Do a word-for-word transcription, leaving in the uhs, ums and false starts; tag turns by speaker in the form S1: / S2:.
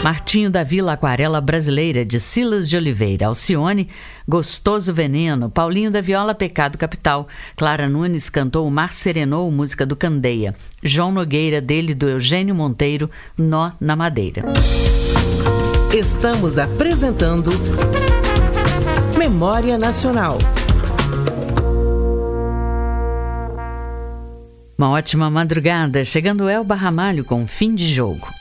S1: Martinho da Vila, Aquarela Brasileira, de Silas de Oliveira. Alcione, Gostoso Veneno. Paulinho da Viola, Pecado Capital. Clara Nunes cantou O Mar Serenou, música do Candeia. João Nogueira, dele, do Eugênio Monteiro, Nó na Madeira.
S2: Estamos apresentando Memória Nacional.
S1: Uma ótima madrugada. Chegando Elba Ramalho com Fim de Jogo.